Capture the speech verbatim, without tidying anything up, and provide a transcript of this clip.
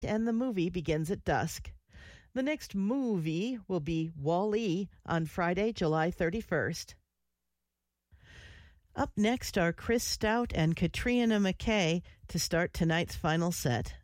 and the movie begins at dusk. The next movie will be Wall-E on Friday, July thirty-first. Up next are Chris Stout and Katrina McKay to start tonight's final set.